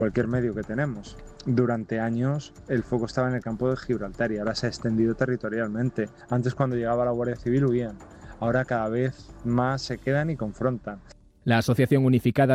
cualquier medio que tenemos. Durante años el foco estaba en el campo de Gibraltar y ahora se ha extendido territorialmente. Antes, cuando llegaba la Guardia Civil, huían. Ahora cada vez más se quedan y confrontan. La Asociación Unificada